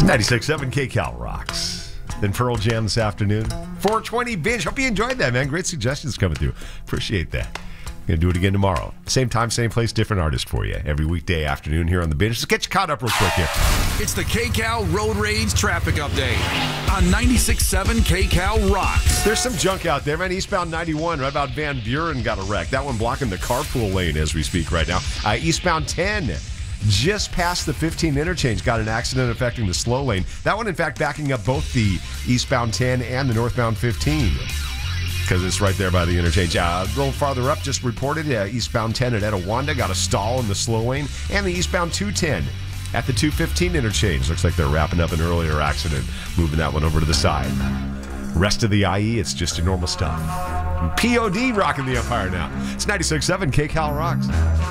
96.7 KCal rocks. Then Pearl Jam this afternoon. 420 binge. Hope you enjoyed that, man. Great suggestions coming through. Appreciate that. Going to do it again tomorrow. Same time, same place, different artist for you. Every weekday afternoon here on the binge. Let's get you caught up real quick here. It's the KCal Road Rage Traffic Update on 96.7 KCal Rocks. There's some junk out there, man. Eastbound 91, right about Van Buren, got a wreck. That one blocking the carpool lane as we speak right now. Eastbound 10, just past the 15 interchange, got an accident affecting the slow lane. That one, in fact, backing up both the eastbound 10 and the northbound 15. Because it's right there by the interchange. A little farther up, just reported eastbound 10 at Etowanda got a stall in the slow lane, and the eastbound 210 at the 215 interchange. Looks like they're wrapping up an earlier accident, moving that one over to the side. Rest of the IE, it's just your normal stuff. POD rocking the Empire now. It's 96.7 KCal Rocks.